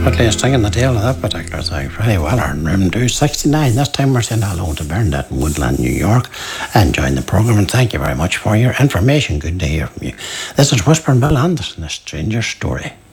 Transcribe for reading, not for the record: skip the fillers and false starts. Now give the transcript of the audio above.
Whitley is singing the tail of that particular thing pretty well. Room 269. This time we're saying hello to Bernadette in Woodland, New York, enjoying the programme, and thank you very much for your information. Good to hear from you. This is Whispering Bill Anderson, A Stranger's Story.